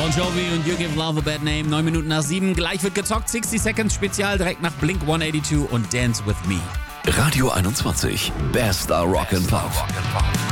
Bon Jovi und You Give Love a Bad Name. 9 Minuten nach 7. Gleich wird gezockt. 60 Seconds Spezial direkt nach Blink 182 und Dance With Me. Radio 21. Bester Rock and Pop.